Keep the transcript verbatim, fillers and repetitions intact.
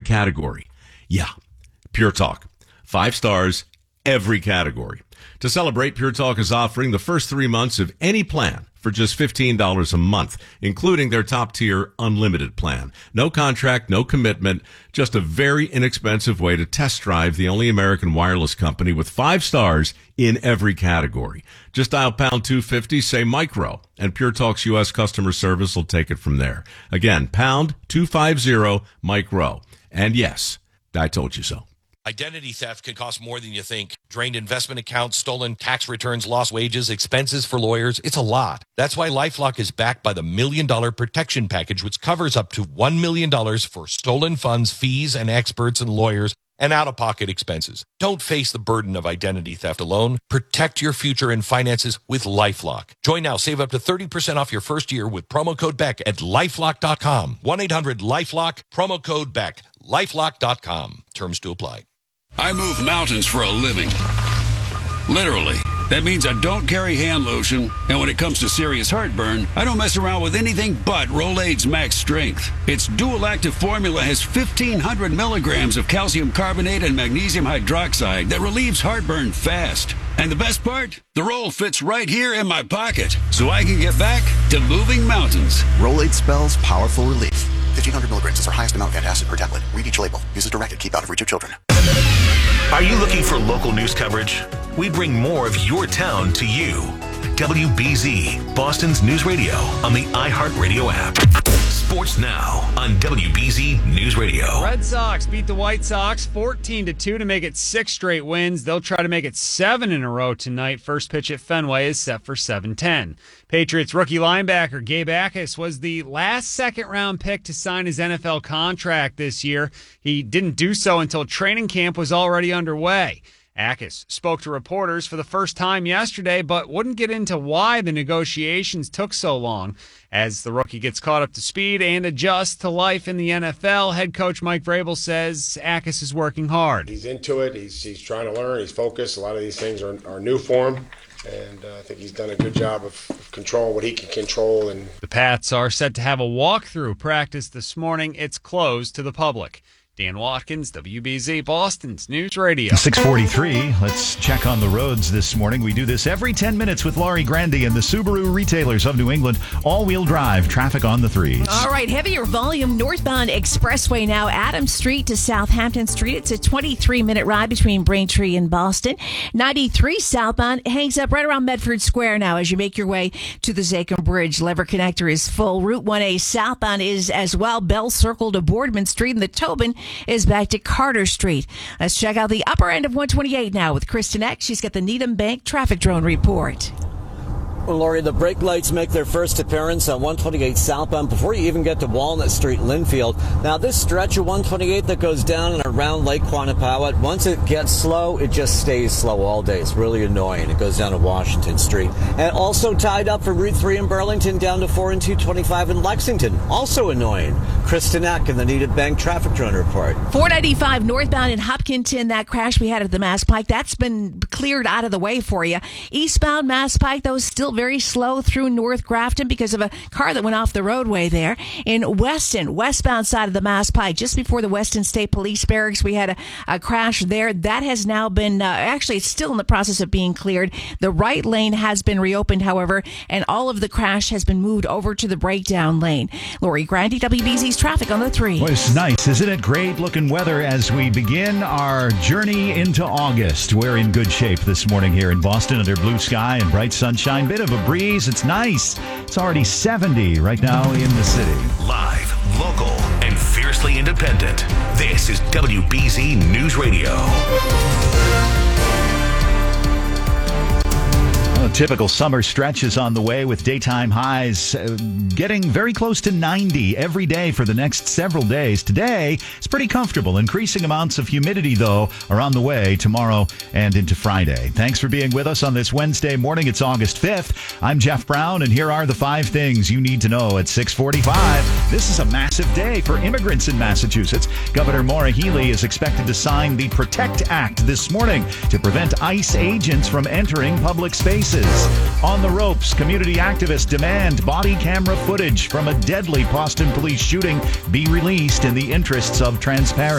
category. Yeah, Pure Talk. Five stars, every category. To celebrate, Pure Talk is offering the first three months of any plan for just fifteen dollars a month, including their top-tier unlimited plan. No contract, no commitment, just a very inexpensive way to test drive the only American wireless company with five stars in every category. Just dial pound two fifty, say micro, and Pure Talk's U S customer service will take it from there. Again, pound two fifty, micro. And yes, I told you so. Identity theft can cost more than you think. Drained investment accounts, stolen tax returns, lost wages, expenses for lawyers. It's a lot. That's why LifeLock is backed by the Million Dollar Protection Package, which covers up to one million dollars for stolen funds, fees, and experts and lawyers, and out-of-pocket expenses. Don't face the burden of identity theft alone. Protect your future and finances with LifeLock. Join now. Save up to thirty percent off your first year with promo code Beck at lifelock dot com. one eight hundred lifelock, promo code Beck. lifelock dot com. Terms to apply. I move mountains for a living. Literally. That means I don't carry hand lotion, and when it comes to serious heartburn, I don't mess around with anything but Rolaids Max Strength. Its dual-active formula has fifteen hundred milligrams of calcium carbonate and magnesium hydroxide that relieves heartburn fast. And the best part? The roll fits right here in my pocket, so I can get back to moving mountains. Rolaids spells powerful relief. fifteen hundred milligrams is our highest amount of antacid per tablet. Read each label. Use as directed. Keep out of reach of children. Are you looking for local news coverage? We bring more of your town to you. W B Z, Boston's news radio on the iHeartRadio app. Sports now on W B Z News Radio. Red Sox beat the White Sox fourteen to two to make it six straight wins. They'll try to make it seven in a row tonight. First pitch at Fenway is set for seven ten. Patriots rookie linebacker Gabe Akis was the last second-round pick to sign his N F L contract this year. He didn't do so until training camp was already underway. Akis spoke to reporters for the first time yesterday, but wouldn't get into why the negotiations took so long. As the rookie gets caught up to speed and adjusts to life in the N F L, head coach Mike Vrabel says Akis is working hard. He's into it. He's he's trying to learn. He's focused. A lot of these things are, are new for him. And uh, I think he's done a good job of, of controlling what he can control. And the Pats are set to have a walkthrough practice this morning. It's closed to the public. Dan Watkins, W B Z, Boston's News Radio. six forty-three. Let's check on the roads this morning. We do this every ten minutes with Laurie Grandi and the Subaru retailers of New England. All-wheel drive traffic on the threes. All right, heavier volume northbound expressway now. Adams Street to Southampton Street. It's a twenty-three minute ride between Braintree and Boston. ninety-three southbound hangs up right around Medford Square now as you make your way to the Zachem Bridge. Lever connector is full. Route one A southbound is as well. Bell Circle to Boardman Street, and the Tobin is back to Carter Street. Let's check out the upper end of one twenty-eight now with Kristen Eck. She's got the Needham Bank traffic drone report. Well, Lori, the brake lights make their first appearance on one twenty-eight southbound before you even get to Walnut Street, Linfield. Now, this stretch of one twenty-eight that goes down and around Lake Quannapowitt, once it gets slow, it just stays slow all day. It's really annoying. It goes down to Washington Street. And also tied up from Route three in Burlington down to four and two twenty-five in Lexington. Also annoying. Kristen Eck in the Needham Bank traffic drone report. four ninety-five northbound in Hopkinton, that crash we had at the Mass Pike, that's been cleared out of the way for you. Eastbound Mass Pike, though, still very slow through North Grafton because of a car that went off the roadway there. In Weston, westbound side of the Mass Pike, just before the Weston State Police Barracks, we had a, a crash there. That has now been, uh, actually, it's still in the process of being cleared. The right lane has been reopened, however, and all of the crash has been moved over to the breakdown lane. Lori Grandi, W B Z's traffic on the three. Well, it's nice, isn't it? Great looking weather as we begin our journey into August. We're in good shape this morning here in Boston under blue sky and bright sunshine. Bit of a breeze. It's nice. It's already seventy right now in the city. Live, local, and fiercely independent. This is W B Z News Radio. A typical summer stretch is on the way with daytime highs uh, getting very close to ninety every day for the next several days. Today, it's pretty comfortable. Increasing amounts of humidity, though, are on the way tomorrow and into Friday. Thanks for being with us on this Wednesday morning. It's August fifth. I'm Jeff Brown, and here are the five things you need to know at six forty-five. This is a massive day for immigrants in Massachusetts. Governor Maura Healey is expected to sign the PROTECT Act this morning to prevent ICE agents from entering public spaces. On the ropes, community activists demand body camera footage from a deadly Boston police shooting be released in the interests of transparency.